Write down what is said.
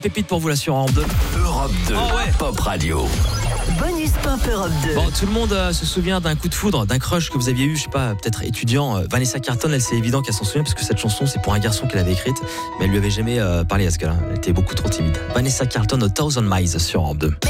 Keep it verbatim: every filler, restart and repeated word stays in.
Pépite pour vous là sur Europe deux. Europe deux, Oh ouais. Pop Radio. Bonus Pop Europe deux. Bon, tout le monde euh, se souvient d'un coup de foudre, d'un crush que vous aviez eu, je sais pas, peut-être étudiant. Euh, Vanessa Carlton, elle, c'est évident qu'elle s'en souvient parce que cette chanson, c'est pour un garçon qu'elle avait écrite, mais elle lui avait jamais euh, parlé à ce gars-là. Elle était beaucoup trop timide. Vanessa Carlton, A Thousand Miles sur Europe deux.